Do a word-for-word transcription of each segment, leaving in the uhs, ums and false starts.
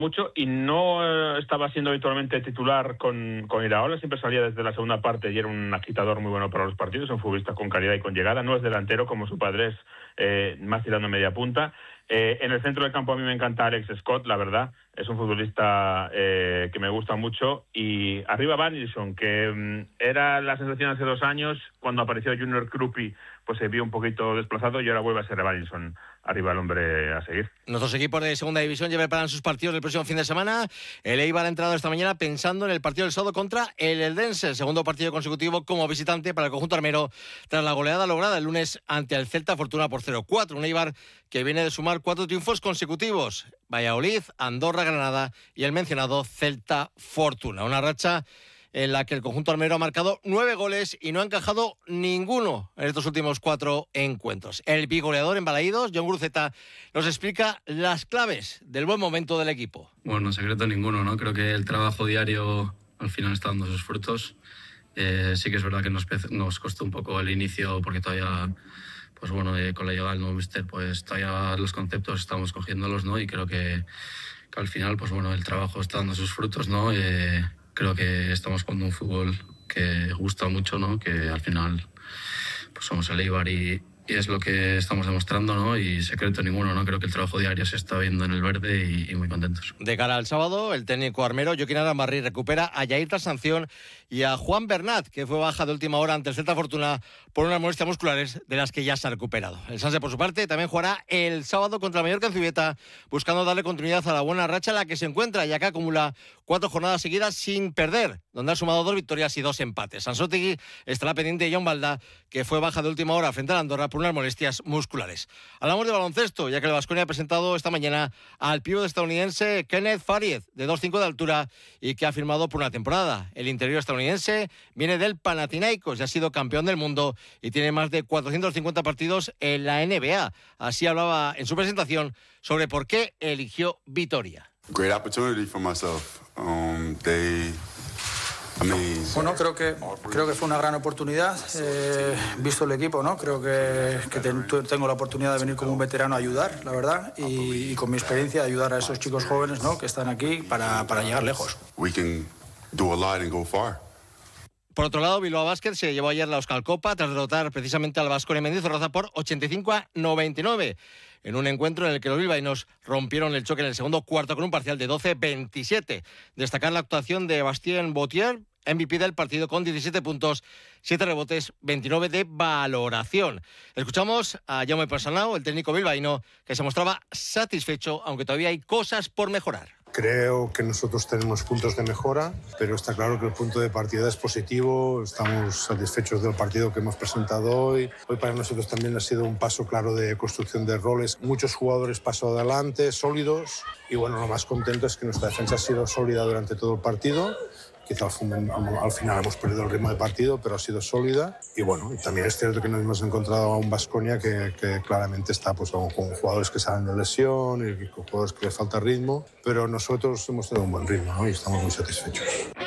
mucho y no eh, estaba siendo habitualmente titular con, con Iraola, siempre salía desde la segunda parte y era un agitador muy bueno para los partidos, un futbolista con calidad y con llegada, no es delantero como su padre es, eh, más tirando media punta. Eh, en el centro del campo a mí me encanta Alex Scott, la verdad, es un futbolista eh, que me gusta mucho, y arriba Van Nilsson, que um, era la sensación hace dos años, cuando apareció Junior Krupi, pues se vio un poquito desplazado y ahora vuelve a ser Van Nilsson arriba el hombre a seguir. Nuestros equipos de segunda división ya preparan sus partidos del próximo fin de semana. El Eibar ha entrado esta mañana pensando en el partido del sábado contra el Eldense, el segundo partido consecutivo como visitante para el conjunto armero tras la goleada lograda el lunes ante el Celta Fortuna por cero cuatro. Un Eibar que viene de sumar cuatro triunfos consecutivos: Valladolid, Andorra, Granada y el mencionado Celta Fortuna. Una racha en la que el conjunto armero ha marcado nueve goles y no ha encajado ninguno en estos últimos cuatro encuentros. El bigoleador en Balaídos, John Gruceta, nos explica las claves del buen momento del equipo. Bueno, secreto ninguno, ¿no? Creo que el trabajo diario al final está dando sus frutos. Eh, sí que es verdad que nos, nos costó un poco el inicio porque todavía, pues bueno, eh, con la llegada del nuevo míster, pues todavía los conceptos estamos cogiéndolos, ¿no? Y creo que, que al final, pues bueno, el trabajo está dando sus frutos, ¿no? Eh, Creo que estamos jugando un fútbol que gusta mucho, ¿no? Que al final pues somos el Eibar y, y es lo que estamos demostrando, ¿no? Y secreto ninguno, ¿no? Creo que el trabajo diario se está viendo en el verde y, y muy contentos. De cara al sábado, el técnico armero, Joaquín Arambarri, recupera a Yair tras sanción y a Juan Bernat, que fue baja de última hora ante el Celta Fortuna por unas molestias musculares de las que ya se ha recuperado. El Sanse, por su parte, también jugará el sábado contra el Mallorca en Zubieta, buscando darle continuidad a la buena racha en la que se encuentra, ya que acumula cuatro jornadas seguidas sin perder, donde ha sumado dos victorias y dos empates. Sansótegui estará pendiente de John Balda, que fue baja de última hora frente a la Andorra por unas molestias musculares. Hablamos de baloncesto, ya que el Baskonia ha presentado esta mañana al pívot estadounidense Kenneth Faried, de dos cinco de altura, y que ha firmado por una temporada. El interior estadounidense viene del Panathinaikos y ha sido campeón del mundo y tiene más de cuatrocientos cincuenta partidos en la N B A. Así hablaba en su presentación sobre por qué eligió Vitoria. Great opportunity for myself. Um, they, I mean, bueno, creo que creo que fue una gran oportunidad, eh, visto el equipo, ¿no? Creo que, que ten, tengo la oportunidad de venir como un veterano a ayudar, la verdad, y, y con mi experiencia ayudar a esos chicos jóvenes, ¿no? Que están aquí para, para llegar lejos. We can do a lot and go far. Por otro lado, Bilbao Basket se llevó ayer la Euskal Copa tras derrotar precisamente al Baskonia Mendizorroza por ochenta y cinco a noventa y nueve, en un encuentro en el que los bilbaínos rompieron el choque en el segundo cuarto con un parcial de doce a veintisiete. Destacar la actuación de Bastien Bautier, M V P del partido, con diecisiete puntos, siete rebotes, veintinueve de valoración. Escuchamos a Jaume Ponsarnau, el técnico bilbaíno, que se mostraba satisfecho, aunque todavía hay cosas por mejorar. Creo que nosotros tenemos puntos de mejora, pero está claro que el punto de partida es positivo. Estamos satisfechos del partido que hemos presentado hoy. Hoy para nosotros también ha sido un paso claro de construcción de roles. Muchos jugadores paso adelante, sólidos. Y bueno, lo más contento es que nuestra defensa ha sido sólida durante todo el partido. Quizá al final hemos perdido el ritmo de partido, pero ha sido sólida. Y bueno, también es cierto que nos hemos encontrado a un Baskonia que, que claramente está pues, con jugadores que salen de lesión y con jugadores que les falta ritmo. Pero nosotros hemos tenido un buen ritmo, ¿no? Y estamos muy satisfechos.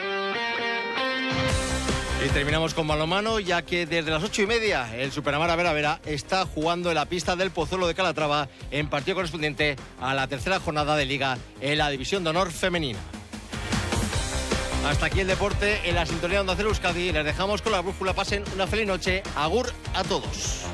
Y terminamos con balonmano, ya que desde las ocho y media el Superamara Vera Vera está jugando en la pista del Pozuelo de Calatrava en partido correspondiente a la tercera jornada de Liga en la División de Honor Femenina. Hasta aquí el deporte en la sintonía de Onda Cero Euskadi. Les dejamos con la brújula. Pasen una feliz noche. Agur a todos.